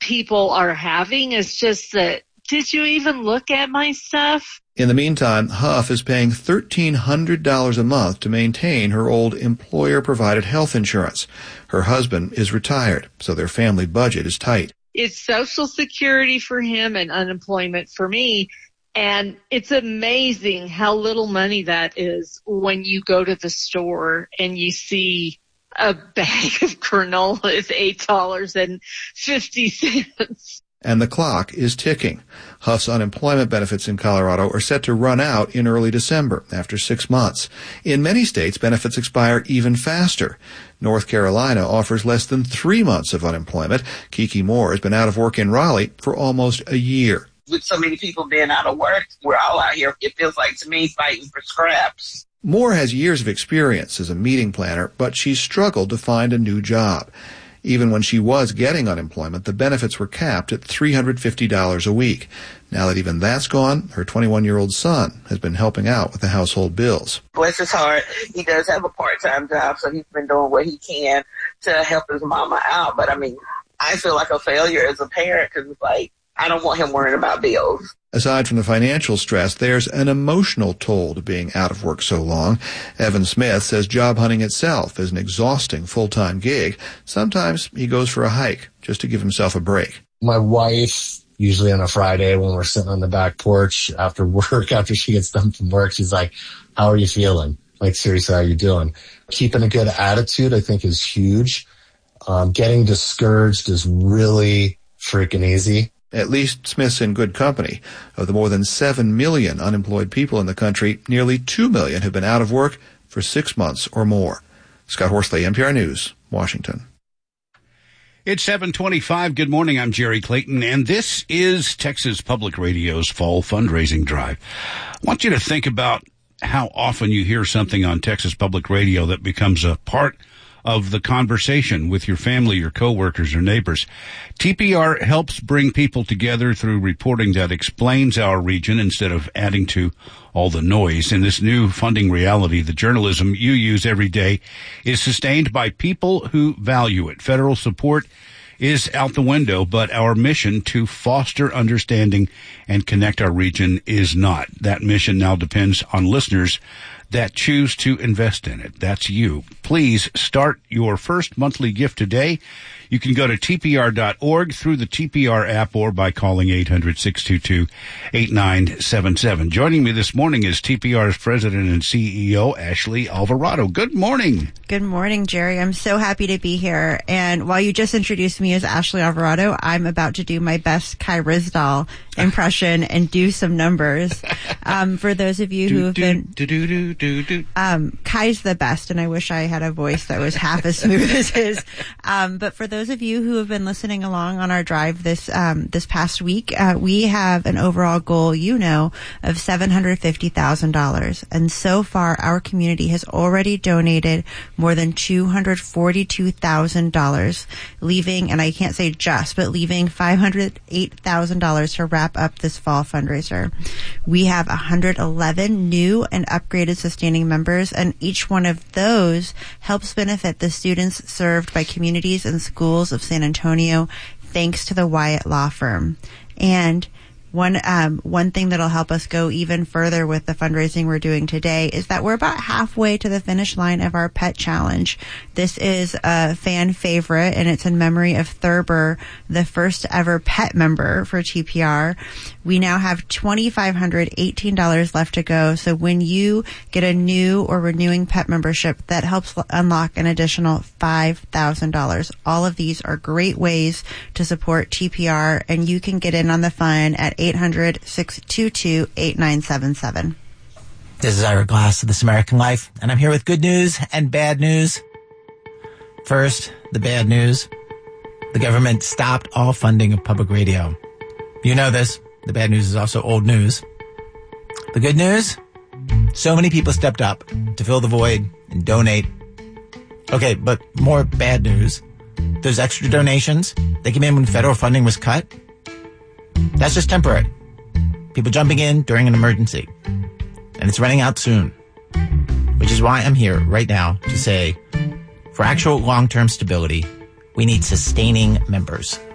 people are having. It's just that, did you even look at my stuff? In the meantime, Huff is paying $1,300 a month to maintain her old employer-provided health insurance. Her husband is retired, so their family budget is tight. It's Social Security for him and unemployment for me. And it's amazing how little money that is when you go to the store and you see a bag of granola is $8.50. And the clock is ticking. Huff's unemployment benefits in Colorado are set to run out in early December after 6 months. In many states, benefits expire even faster. North Carolina offers less than 3 months of unemployment. Kiki Moore has been out of work in Raleigh for almost a year. With so many people being out of work, we're all out here, it feels like to me, fighting for scraps. Moore has years of experience as a meeting planner, but she's struggled to find a new job. Even when she was getting unemployment, the benefits were capped at $350 a week. Now that even that's gone, her 21-year-old son has been helping out with the household bills. Bless his heart, he does have a part-time job, so he's been doing what he can to help his mama out. But, I mean, I feel like a failure as a parent because it's like, I don't want him worrying about bills. Aside from the financial stress, there's an emotional toll to being out of work so long. Evan Smith says job hunting itself is an exhausting full-time gig. Sometimes he goes for a hike just to give himself a break. My wife, usually on a Friday when we're sitting on the back porch after work, after she gets done from work, she's like, how are you feeling? Like, seriously, how are you doing? Keeping a good attitude, I think, is huge. Getting discouraged is really freaking easy. At least Smith's in good company. Of the more than 7 million unemployed people in the country, nearly 2 million have been out of work for 6 months or more. Scott Horsley, NPR News, Washington. It's 7:25. Good morning. I'm Jerry Clayton, and this is Texas Public Radio's Fall Fundraising Drive. I want you to think about how often you hear something on Texas Public Radio that becomes a part of the conversation with your family, your coworkers, or neighbors. TPR helps bring people together through reporting that explains our region instead of adding to all the noise. In this new funding reality, the journalism you use every day is sustained by people who value it. Federal support is out the window, but our mission to foster understanding and connect our region is not. That mission now depends on listeners that choose to invest in it. That's you. Please start your first monthly gift today. You can go to tpr.org through the TPR app or by calling 800-622-8977. Joining me this morning is TPR's president and CEO, Ashley Alvarado. Good morning. Good morning, Jerry. I'm so happy to be here. And while you just introduced me as Ashley Alvarado, I'm about to do my best Kai Ryssdal impression and do some numbers. For those of you who have been... Kai's the best, and I wish I had a voice that was half as smooth as his. But for those of you who have been listening along on our drive this past week, we have an overall goal, of $750,000. And so far, our community has already donated more than $242,000, leaving, and I can't say just, but leaving $508,000 to wrap up this fall fundraiser. We have 111 new and upgraded sustaining members, and each one of those helps benefit the students served by communities and schools of San Antonio, thanks to the Wyatt Law Firm. And one thing that'll help us go even further with the fundraising we're doing today is that we're about halfway to the finish line of our pet challenge. This is a fan favorite, and it's in memory of Thurber, the first ever pet member for TPR. We now have $2,518 left to go. So when you get a new or renewing pet membership, that helps unlock an additional $5,000. All of these are great ways to support TPR, and you can get in on the fun at 800-622-8977. This is Ira Glass of This American Life, and I'm here with good news and bad news. First, the bad news. The government stopped all funding of public radio. You know this. The bad news is also old news. The good news? So many people stepped up to fill the void and donate. Okay, but more bad news. Those extra donations, they came in when federal funding was cut. That's just temporary. People jumping in during an emergency. And it's running out soon. Which is why I'm here right now to say, for actual long-term stability, we need sustaining members.